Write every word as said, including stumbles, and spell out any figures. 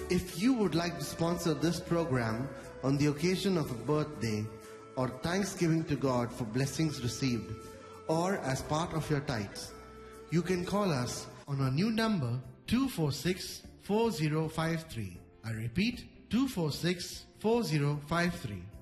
If you would like to sponsor this program on the occasion of a birthday or thanksgiving to God for blessings received, or as part of your tithes, you can call us on our new number two four six, four zero five three. I repeat, two four six, four zero five three.